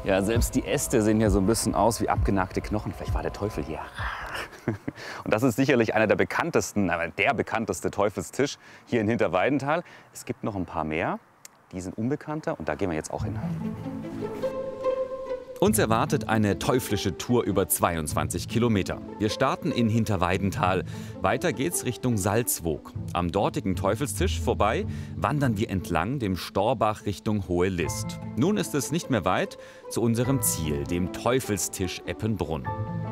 Ja, selbst die Äste sehen hier so ein bisschen aus wie abgenagte Knochen. Vielleicht war der Teufel hier. Und das ist sicherlich einer der bekanntesten, der bekannteste Teufelstisch hier in Hinterweidenthal. Es gibt noch ein paar mehr, die sind unbekannter und da gehen wir jetzt auch hin. Uns erwartet eine teuflische Tour über 22 Kilometer. Wir starten in Hinterweidenthal. Weiter geht's Richtung Salzwoog. Am dortigen Teufelstisch vorbei wandern wir entlang dem Storbach Richtung Hohe List. Nun ist es nicht mehr weit zu unserem Ziel, dem Teufelstisch Eppenbrunn.